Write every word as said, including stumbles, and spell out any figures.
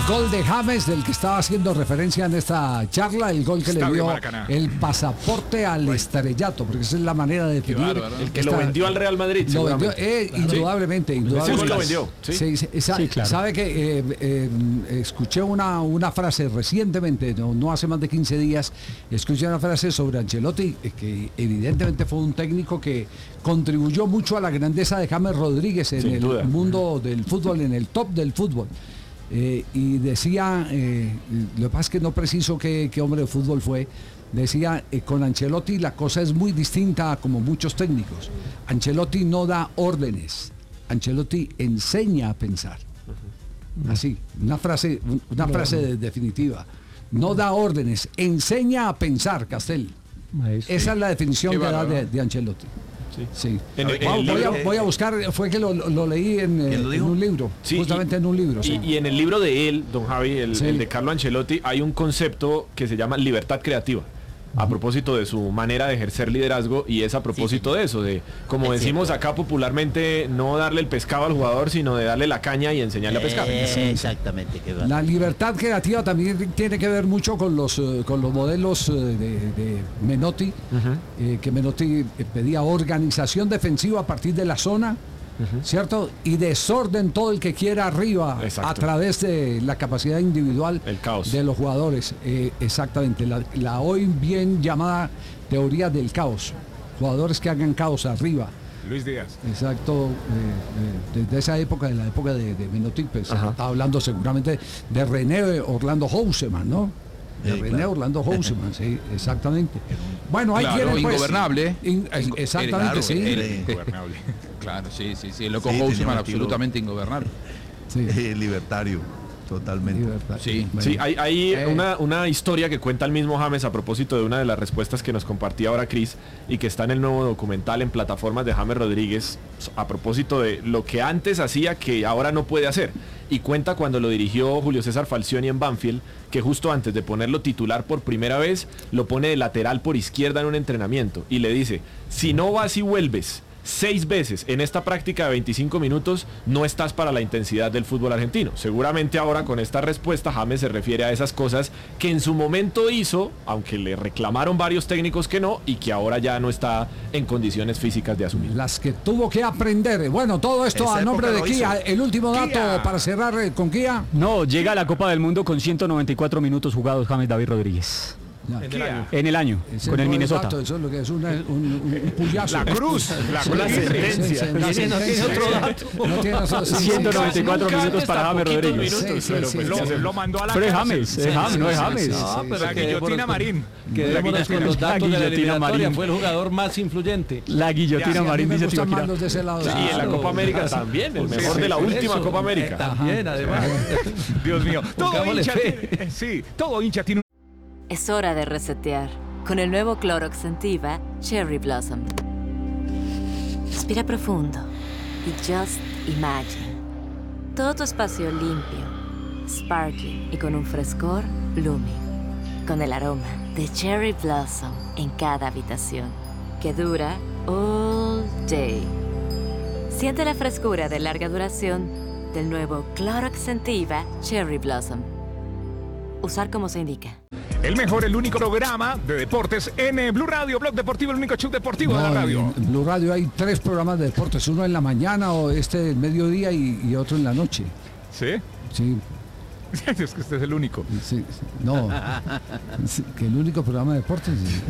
gol de James, del que estaba haciendo referencia en esta charla, el gol que Estadio le dio Maracaná. el pasaporte al estrellato, porque esa es la manera de definir. El que esta- lo vendió al Real Madrid, Lo vendió, seguramente. eh, Claro. indudablemente, Sí. indudablemente. Sí, lo vendió, sí. Sí, sí, esa- Sí, claro. Sabe que eh, eh, escuché una, una frase recientemente, no, no hace más de quince días, escuché una frase sobre Ancelotti, eh, que evidentemente fue un técnico que contribuyó mucho a la grandeza de James Rodríguez en Sin el duda. mundo del fútbol, en el top del fútbol. Eh, y decía, eh, lo que pasa es que no preciso qué, qué hombre de fútbol fue, decía, eh, con Ancelotti la cosa es muy distinta a como muchos técnicos. Ancelotti no da órdenes, Ancelotti enseña a pensar. Así, una frase, una frase de- definitiva. No da órdenes, enseña a pensar, Castel. Esa es la definición Qué que da bárbaro, de, ¿no? de Ancelotti. Sí. Sí. En el- en Voy, el voy a, libro- voy a buscar, fue que lo, lo leí en, eh, en un libro, Sí, justamente y- en un libro. Y, sí. y en el libro de él, don Javi, el, Sí. el de Carlo Ancelotti, hay un concepto que se llama libertad creativa. A propósito de su manera de ejercer liderazgo, y es a propósito de eso, de como Es decimos cierto. acá popularmente, no darle el pescado al jugador, sino de darle la caña y enseñarle a pescar. Eh, exactamente. qué va. La libertad creativa también tiene que ver mucho con los eh, con los modelos eh, de, de Menotti, eh, que Menotti eh, pedía organización defensiva a partir de la zona, ¿cierto? Y desorden todo el que quiera arriba, Exacto. a través de la capacidad individual El caos. de los jugadores. Eh, exactamente, la, la hoy bien llamada teoría del caos. Jugadores que hagan caos arriba. Luis Díaz. Exacto, eh, eh, desde esa época, de la época de, de Menotti, pues Ajá. estaba hablando seguramente de René Orlando Houseman, ¿no? De Sí, René claro. Orlando Houseman, sí, exactamente. Bueno, ahí Claro, tienen pues, ingobernable. in- eh, Ingo- exactamente, claro, sí. era- Ingobernable. Claro, sí, sí, sí. El loco Sí, tenía un Houseman, estilo- absolutamente ingobernable. sí. Eh, libertario, totalmente. Libertad. Sí, Bueno. Sí, hay, hay Eh. una, una historia que cuenta el mismo James a propósito de una de las respuestas que nos compartía ahora Cris, y que está en el nuevo documental en plataformas de James Rodríguez, a propósito de lo que antes hacía que ahora no puede hacer. Y cuenta cuando lo dirigió Julio César Falcioni en Banfield, que justo antes de ponerlo titular por primera vez, lo pone de lateral por izquierda en un entrenamiento y le dice, si no vas y vuelves seis veces en esta práctica de veinticinco minutos, no estás para la intensidad del fútbol argentino. Seguramente ahora con esta respuesta James se refiere a esas cosas que en su momento hizo, aunque le reclamaron varios técnicos que no, y que ahora ya no está en condiciones físicas de asumir. Las que tuvo que aprender. Bueno, todo esto Esa a nombre de época lo Kia. hizo. El último dato Kia. para cerrar eh, con Kia. No, llega a la Copa del Mundo con ciento noventa y cuatro minutos jugados James David Rodríguez. Ya. Kia. En el año, Ese con no el es Minnesota. dato, eso es lo que es una- un, un- un puyazo. La cruz. La Sí, cruz. sí, sí, sí, sí, la Tiene- no tiene sentencia. otro dato. No tiene otro- sí, sí, ciento noventa y sí. cuatro Nunca minutos antes para tan James poquitos Rodríguez. minutos, Sí, pero sí, pues, sí, Lo, sí. lo mandó a la Pero es cárcel. James, es James, no es sí, James. sí, No, sí, pero La quedémonos guillotina con- Marín. Quedémonos con los La datos de la guillotina eliminatoria. Marín. Fue el jugador más influyente. La Ya, guillotina sí, a mí Marín Me dice gustan más Tibaquira. los de ese lado. Sí, y en la Claro. Copa América también, el Sí, mejor sí, de la por última Eso, Copa eh, América. También, además. Dios mío. Todo Pongámosle hincha, fe. tiene- sí, todo hincha tiene Es hora de resetear con el nuevo Clorox Sentiva Cherry Blossom. Respira profundo y just imagine. Todo tu espacio limpio, sparkling y con un frescor blooming. Con el aroma de Cherry Blossom en cada habitación, que dura all day. Siente la frescura de larga duración del nuevo Clorox Sentiva Cherry Blossom. Usar como se indica. el mejor, el único programa de deportes en eh, Blue Radio, Blog Deportivo, el único show deportivo de la No, radio. en Blue Radio hay tres programas de deportes, uno en la mañana o este del mediodía y, y otro en la noche. ¿Sí? Sí, Es que este es el único. sí, sí. No, sí, que el único programa de deportes.